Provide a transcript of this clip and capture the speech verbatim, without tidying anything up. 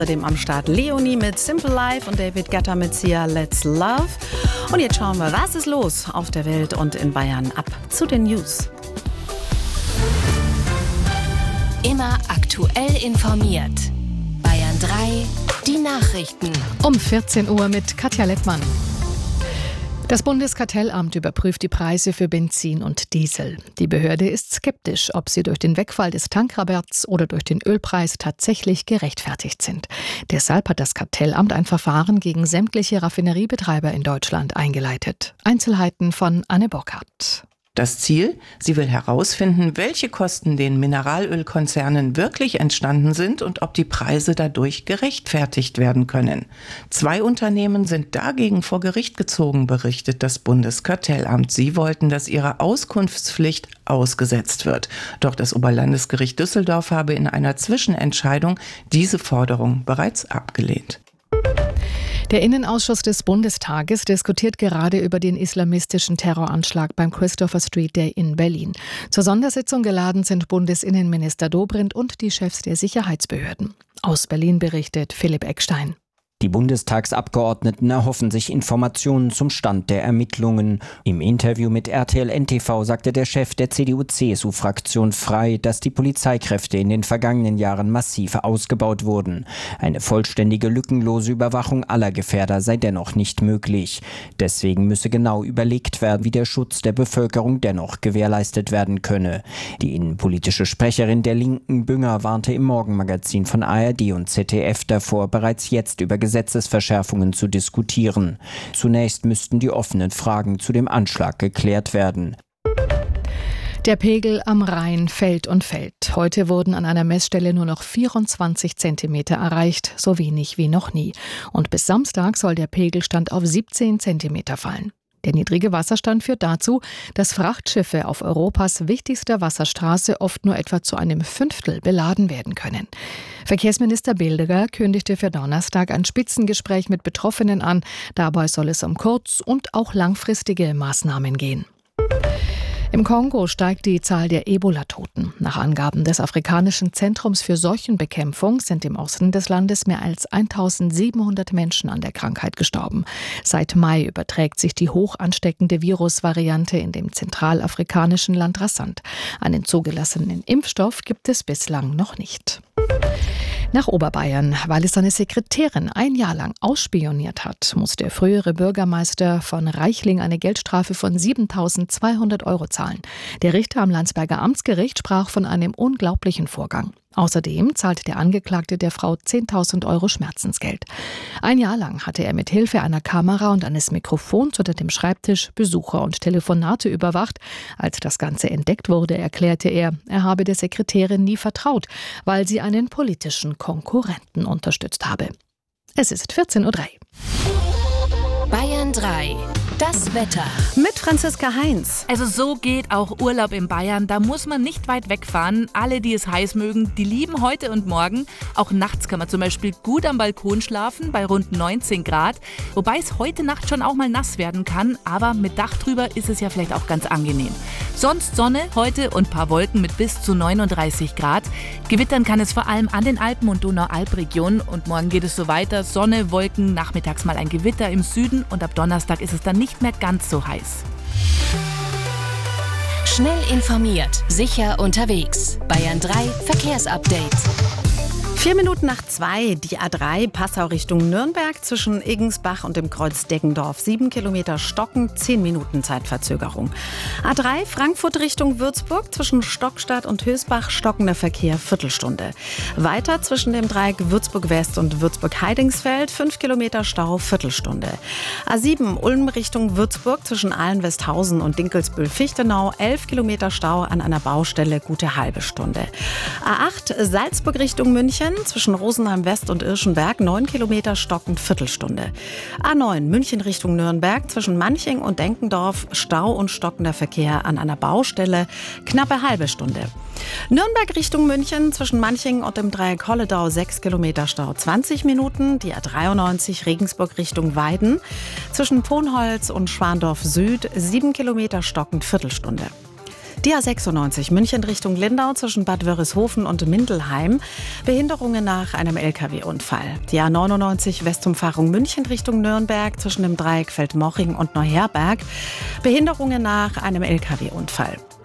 Außerdem am Start Leonie mit Simple Life und David Guetta mit Sia Let's Love. Und jetzt schauen wir, was ist los auf der Welt und in Bayern. Ab zu den News. Immer aktuell informiert. Bayern drei, die Nachrichten. Um vierzehn Uhr mit Katja Lettmann. Das Bundeskartellamt überprüft die Preise für Benzin und Diesel. Die Behörde ist skeptisch, ob sie durch den Wegfall des Tankrabatts oder durch den Ölpreis tatsächlich gerechtfertigt sind. Deshalb hat das Kartellamt ein Verfahren gegen sämtliche Raffineriebetreiber in Deutschland eingeleitet. Einzelheiten von Anne Burkhardt. Das Ziel? Sie will herausfinden, welche Kosten den Mineralölkonzernen wirklich entstanden sind und ob die Preise dadurch gerechtfertigt werden können. Zwei Unternehmen sind dagegen vor Gericht gezogen, berichtet das Bundeskartellamt. Sie wollten, dass ihre Auskunftspflicht ausgesetzt wird. Doch das Oberlandesgericht Düsseldorf habe in einer Zwischenentscheidung diese Forderung bereits abgelehnt. Der Innenausschuss des Bundestages diskutiert gerade über den islamistischen Terroranschlag beim Christopher Street Day in Berlin. Zur Sondersitzung geladen sind Bundesinnenminister Dobrindt und die Chefs der Sicherheitsbehörden. Aus Berlin berichtet Philipp Eckstein. Die Bundestagsabgeordneten erhoffen sich Informationen zum Stand der Ermittlungen. Im Interview mit R T L N T V sagte der Chef der C D U C S U-Fraktion frei, dass die Polizeikräfte in den vergangenen Jahren massiv ausgebaut wurden. Eine vollständige, lückenlose Überwachung aller Gefährder sei dennoch nicht möglich. Deswegen müsse genau überlegt werden, wie der Schutz der Bevölkerung dennoch gewährleistet werden könne. Die innenpolitische Sprecherin der Linken, Bünger, warnte im Morgenmagazin von A R D und Z D F davor, bereits jetzt über Gesetzesverschärfungen zu diskutieren. Zunächst müssten die offenen Fragen zu dem Anschlag geklärt werden. Der Pegel am Rhein fällt und fällt. Heute wurden an einer Messstelle nur noch vierundzwanzig Zentimeter erreicht, so wenig wie noch nie. Und bis Samstag soll der Pegelstand auf siebzehn Zentimeter fallen. Der niedrige Wasserstand führt dazu, dass Frachtschiffe auf Europas wichtigster Wasserstraße oft nur etwa zu einem Fünftel beladen werden können. Verkehrsminister Bilderer kündigte für Donnerstag ein Spitzengespräch mit Betroffenen an. Dabei soll es um kurz- und auch langfristige Maßnahmen gehen. Im Kongo steigt die Zahl der Ebola-Toten. Nach Angaben des Afrikanischen Zentrums für Seuchenbekämpfung sind im Osten des Landes mehr als eintausendsiebenhundert Menschen an der Krankheit gestorben. Seit Mai überträgt sich die hoch ansteckende Virusvariante in dem zentralafrikanischen Land rasant. Einen zugelassenen Impfstoff gibt es bislang noch nicht. Nach Oberbayern, weil es seine Sekretärin ein Jahr lang ausspioniert hat, muss der frühere Bürgermeister von Reichling eine Geldstrafe von siebentausendzweihundert Euro zahlen. Der Richter am Landsberger Amtsgericht sprach von einem unglaublichen Vorgang. Außerdem zahlt der Angeklagte der Frau zehntausend Euro Schmerzensgeld. Ein Jahr lang hatte er mit Hilfe einer Kamera und eines Mikrofons unter dem Schreibtisch Besucher und Telefonate überwacht. Als das Ganze entdeckt wurde, erklärte er, er habe der Sekretärin nie vertraut, weil sie einen politischen Konkurrenten unterstützt habe. Es ist vierzehn Uhr drei. Bayern drei. Das Wetter. Mit Franziska Heinz. Also so geht auch Urlaub in Bayern. Da muss man nicht weit wegfahren. Alle, die es heiß mögen, die lieben heute und morgen. Auch nachts kann man zum Beispiel gut am Balkon schlafen, bei rund neunzehn Grad. Wobei es heute Nacht schon auch mal nass werden kann. Aber mit Dach drüber ist es ja vielleicht auch ganz angenehm. Sonst Sonne heute und ein paar Wolken mit bis zu neununddreißig Grad. Gewittern kann es vor allem an den Alpen- und Donaualp-Regionen. Und morgen geht es so weiter. Sonne, Wolken, nachmittags mal ein Gewitter im Süden. Und ab Donnerstag ist es dann nicht mehr ganz so heiß. Schnell informiert, sicher unterwegs. Bayern drei Verkehrsupdate. Vier Minuten nach zwei, die A drei Passau Richtung Nürnberg zwischen Iggensbach und dem Kreuz Deggendorf. Sieben Kilometer Stocken, zehn Minuten Zeitverzögerung. A drei Frankfurt Richtung Würzburg zwischen Stockstadt und Hösbach stockender Verkehr, Viertelstunde. Weiter zwischen dem Dreieck Würzburg West und Würzburg Heidingsfeld, fünf Kilometer Stau, Viertelstunde. A sieben Ulm Richtung Würzburg zwischen Ahlen-Westhausen und Dinkelsbühl-Fichtenau, elf Kilometer Stau an einer Baustelle, gute halbe Stunde. A acht Salzburg Richtung München zwischen Rosenheim West und Irschenberg, neun Kilometer stockend, Viertelstunde. A neun München Richtung Nürnberg zwischen Manching und Denkendorf, Stau und stockender Verkehr an einer Baustelle, knappe halbe Stunde. Nürnberg Richtung München zwischen Manching und dem Dreieck Holledau, sechs Kilometer Stau, zwanzig Minuten. Die A dreiundneunzig Regensburg Richtung Weiden zwischen Ponholz und Schwandorf Süd, sieben Kilometer stockend, Viertelstunde. Die A sechsundneunzig München Richtung Lindau zwischen Bad Wörishofen und Mindelheim. Behinderungen nach einem L K W-Unfall. Die A neunundneunzig Westumfahrung München Richtung Nürnberg zwischen dem Dreieck Feldmoching und Neuherberg. Behinderungen nach einem L K W-Unfall.